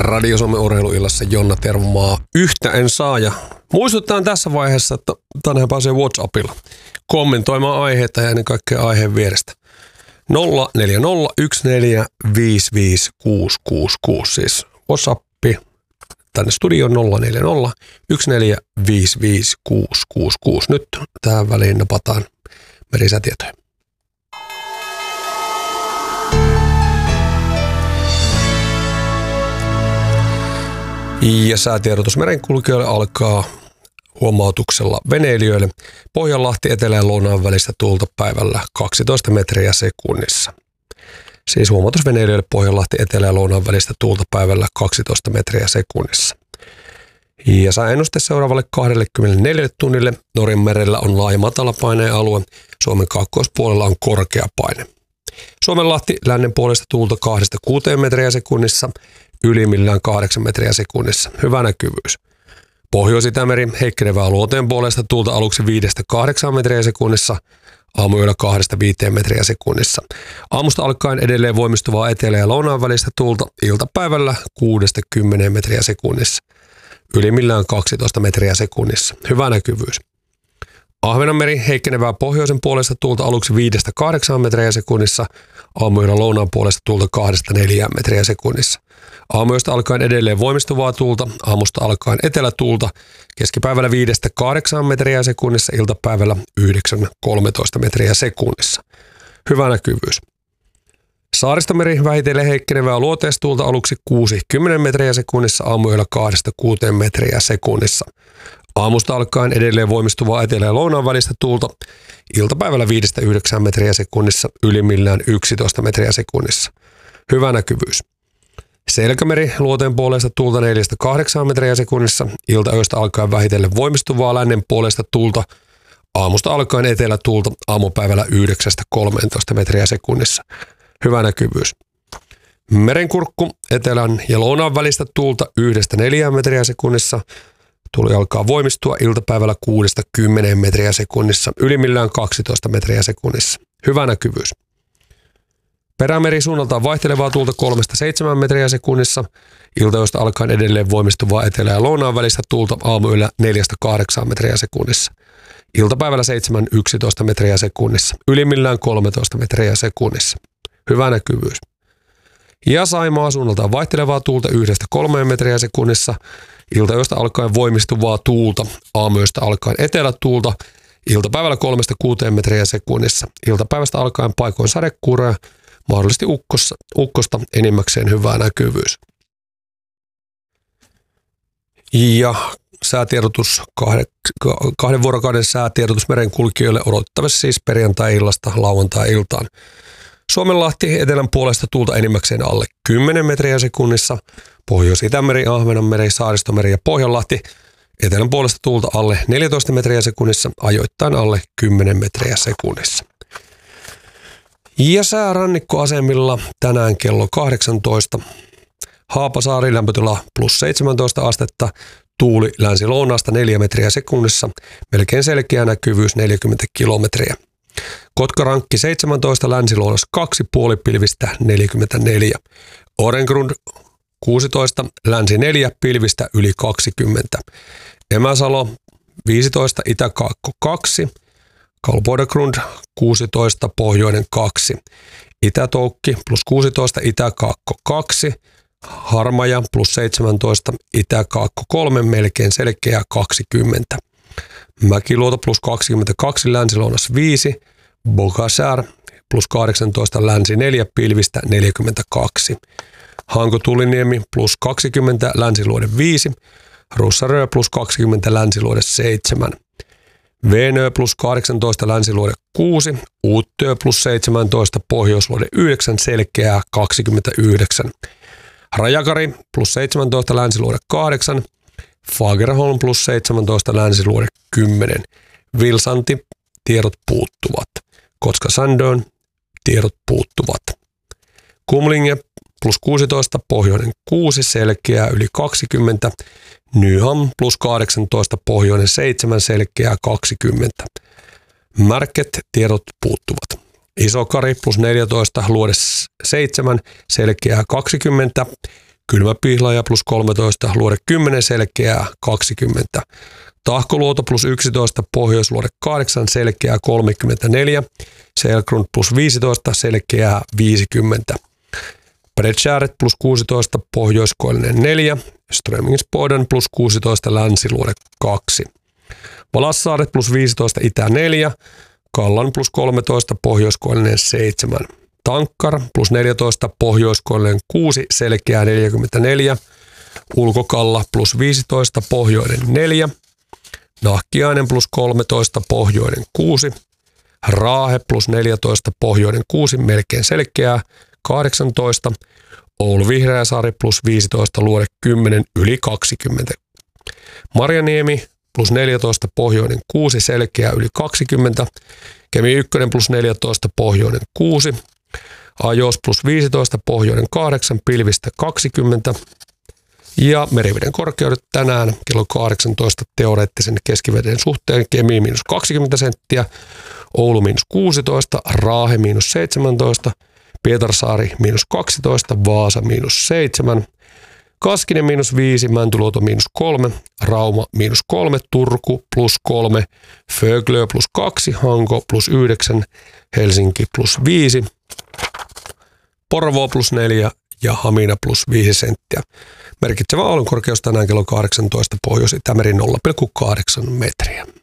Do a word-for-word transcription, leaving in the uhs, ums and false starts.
Radio Suomen urheiluillassa Jonna Tervomaa. Yhtä en saa ja muistutetaan tässä vaiheessa, että tänään pääsee WhatsAppilla kommentoimaan aiheita ja ennen kaikkea aiheen vierestä. nolla neljä nolla yksi neljä viisi viisi kuusi kuusi kuusi siis WhatsAppi tänne studioon nolla neljä nolla yksi neljä viisi viisi kuusi kuusi kuusi. Nyt tähän väliin napataan merisätietoja. Ja säätiedotus merenkulkijoille alkaa huomautuksella veneilijöille. Pohjanlahti etelä- ja lounaan välistä tuulta päivällä kaksitoista metriä sekunnissa. Siis huomautus veneilijöille Pohjanlahti etelä- ja lounaan välistä tuulta päivällä kaksitoista metriä sekunnissa. Ja sääennuste seuraavalle kaksikymmentäneljä tunnille. Norjan merellä on laaja matalapaineen alue. Suomen kaakkoispuolella on korkea paine. Suomenlahti lännen puolesta tuulta kahdesta kuuteen metriä sekunnissa. Ylimmillään kahdeksan metriä sekunnissa. Hyvä näkyvyys. Pohjois-Itämeri heikkenevää luoteen puolesta tuulta aluksi viidestä kahdeksaan metriä sekunnissa. Aamuyöllä kahdesta viiteen metriä sekunnissa. Aamusta alkaen edelleen voimistuvaa etelä- ja lounaan välistä tuulta iltapäivällä kuudesta kymmeneen metriä sekunnissa. Ylimmillään kaksitoista metriä sekunnissa. Hyvä näkyvyys. Ahvenanmeri heikkenevää pohjoisen puolesta tuulta aluksi viidestä kahdeksaan metriä sekunnissa. Aamuyöllä lounaan puolesta tuulta kahdesta neljään metriä sekunnissa. Aamuyöstä alkaen edelleen voimistuvaa tuulta, aamusta alkaen etelätuulta, keskipäivällä viidestä kahdeksaan metriä sekunnissa, iltapäivällä yhdeksän kolmetoista metriä sekunnissa. Hyvä näkyvyys. Saaristomeri vähitellen heikkenevää luoteistuulta aluksi kuusi kymmenen metriä sekunnissa, aamuyöllä kahdesta kuuteen metriä sekunnissa. Aamusta alkaen edelleen voimistuvaa etelä- ja lounaan välistä tuulta, iltapäivällä viidestä yhdeksään metriä sekunnissa, ylimmillään yksitoista metriä sekunnissa. Hyvä näkyvyys. Selkämeri luoteen puolesta tuulta neljästä kahdeksaan metriä sekunnissa, iltaöistä alkaen vähitellen voimistuvaa lännen puolesta tuulta, aamusta alkaen etelätuulta, aamupäivällä yhdeksästä kolmeentoista metriä sekunnissa. Hyvä näkyvyys. Merenkurkku etelän ja lounaan välistä tuulta yhdestä neljään metriä sekunnissa, tuuli alkaa voimistua iltapäivällä kuudesta kymmeneen metriä sekunnissa, ylimmillään kaksitoista metriä sekunnissa. Hyvä näkyvyys. Perämeri suunnaltaan vaihtelevaa tuulta kolmesta seitsemään metriä sekunnissa, iltaöistä alkaen edelleen voimistuvaa etelä- ja lounaan välistä tuulta aamuyöllä neljästä kahdeksaan metriä sekunnissa. Iltapäivällä seitsemän yksitoista metriä sekunnissa, ylimmillään kolmetoista metriä sekunnissa. Hyvä näkyvyys. Ja Saimaa suunnaltaan vaihtelevaa tuulta yhdestä kolmeen metriä sekunnissa, iltaöistä alkaen voimistuvaa tuulta, aamuyöstä alkaen etelätuulta, iltapäivällä kolmesta kuuteen metriä sekunnissa, iltapäivästä alkaen paikoin sadekuuroja, mahdollisesti ukkossa, ukkosta enimmäkseen hyvää näkyvyys. Ja säätiedotus, kahden, kahden vuorokauden säätiedotus merenkulkijoille odotettavissa siis perjantai-illasta lauantai-iltaan. Suomenlahti etelän puolesta tuulta enimmäkseen alle kymmenen metriä sekunnissa, Pohjois-Itämeri, Ahvenanmeri, Saaristomeri ja Pohjanlahti etelän puolesta tuulta alle neljätoista metriä sekunnissa, ajoittain alle kymmenen metriä sekunnissa. Ja sää rannikkoasemilla tänään kello kahdeksantoista. Haapasaari lämpötila plus seitsemäntoista astetta, tuuli länsi-lounaasta neljä metriä sekunnissa, melkein selkeä näkyvyys neljäkymmentä kilometriä. Kotkarankki seitsemäntoista, länsi-lounas kaksi, puolipilvistä neljäkymmentäneljä. Orengrund kuusitoista, länsi neljä, pilvistä yli kaksikymmentä. Emäsalo viisitoista, itäkaakko kaksi. Kalboidegrund kuusitoista, pohjoinen kaksi. Itätoukki plus kuusitoista, itäkaakko kaksi. Harmaja plus seitsemäntoista, itäkaakko kolme, melkein selkeä kaksikymmentä. Mäkiluoto plus kaksikymmentäkaksi, länsi-lounas viisi. Bogasär plus kahdeksantoista, länsi neljä, pilvistä neljäkymmentäkaksi. Hanko-Tuliniemi plus kaksikymmentä, länsiluode viisi. Russarö plus kaksikymmentä, länsiluode seitsemän. Venö plus kahdeksantoista, länsiluode kuusi, Uuttyö plus seitsemäntoista, pohjoisluode yhdeksän, selkeää kaksikymmentäyhdeksän. Rajakari plus seitsemäntoista, länsiluode kahdeksan, Fagerholm plus seitsemäntoista, länsiluode kymmenen. Vilsanti, tiedot puuttuvat. Kotka-Sandön, tiedot puuttuvat. Kumlinge plus kuusitoista, pohjoinen kuusi, selkeää yli kaksikymmentä. Nyham plus kahdeksantoista, pohjoinen seitsemän, selkeää kaksikymmentä. Märket, tiedot puuttuvat. Isokari plus neljätoista, luode seitsemän, selkeää kaksikymmentä. Kylmäpihlaaja plus kolmetoista, Luode kymmenen, Selkeää kaksikymmentä. Tahkoluoto plus yksitoista, Pohjoisluode kahdeksan, Selkeää kolmekymmentäneljä. Selgrund plus viisitoista, Selkeää viisikymmentä. Bredskäret plus kuusitoista, Pohjoiskoillinen neljä. Strömingsboden plus kuusitoista, Länsiluode kaksi. Valassaaret plus viisitoista, Itä neljä. Kallan plus kolmetoista, Pohjoiskoillinen seitsemän. Tankkar plus neljätoista, Pohjoiskoillinen kuusi, Selkeää neljäkymmentäneljä. Ulkokalla plus viisitoista, Pohjoinen neljä. Nahkiainen plus kolmetoista, Pohjoinen kuusi. Raahe plus neljätoista, Pohjoinen kuusi, melkein Selkeää kahdeksantoista. Oulu Vihreäsaari plus viisitoista, Luode kymmenen, yli kaksikymmentä. Marjaniemi plus neljätoista, Pohjoinen kuusi, Selkeää yli kaksikymmentä. Kemi yksi plus neljätoista, Pohjoinen kuusi. Ajos plus viisitoista, Pohjoinen kahdeksan, Pilvistä kaksikymmentä. Ja meriveden korkeudet tänään kello kahdeksantoista teoreettisen keskiveden suhteen. Kemi miinus kaksikymmentä senttiä, Oulu miinus kuusitoista, Raahe miinus seitsemäntoista, Pietarsaari miinus kaksitoista, Vaasa miinus seitsemän, Kaskinen miinus viisi, Mäntyluoto miinus kolme, Rauma miinus kolme, Turku plus kolme, Föglö plus kaksi, Hanko plus yhdeksän, Helsinki plus viisi, Porvoo plus neljä ja Hamina plus viisi senttiä. Merkitsevä aallonkorkeus tänään kello kahdeksantoista, Pohjois-Itämeri nolla pilkku kahdeksan metriä.